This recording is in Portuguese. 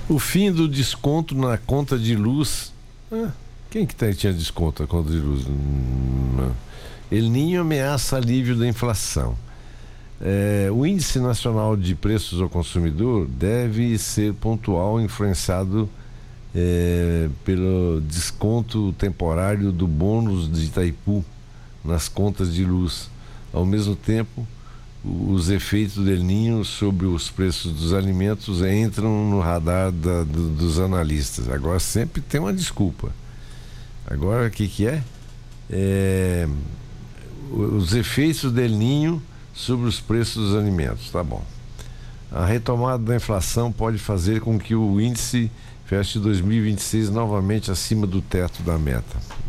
O fim do desconto na conta de luz. Quem que tinha desconto na conta de luz? El Niño ameaça alívio da inflação. O Índice Nacional de Preços ao Consumidor deve ser pontual, influenciado pelo desconto temporário do bônus de Itaipu nas contas de luz. Ao mesmo tempo, os efeitos do El Niño sobre os preços dos alimentos entram no radar dos analistas. Agora sempre tem uma desculpa. Agora o que é? Os efeitos do El Niño sobre os preços dos alimentos. Tá bom. A retomada da inflação pode fazer com que o índice feche 2026 novamente acima do teto da meta.